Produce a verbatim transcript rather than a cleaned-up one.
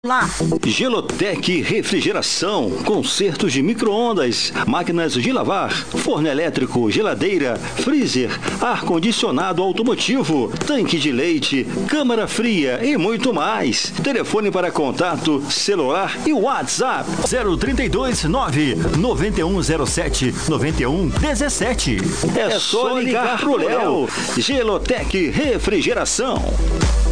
Lá. Gelotec Refrigeração, consertos de micro-ondas, máquinas de lavar, forno elétrico, geladeira, freezer, ar-condicionado automotivo, tanque de leite, câmara fria e muito mais. Telefone para contato, celular e WhatsApp zero trinta e dois, nove nove um zero sete, nove um um sete. É só ligar pro Léo. Gelotec Refrigeração.